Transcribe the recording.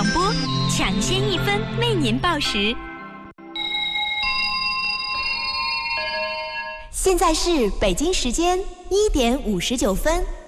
广播，抢先1分为您报时。 现在是北京时间1点59分。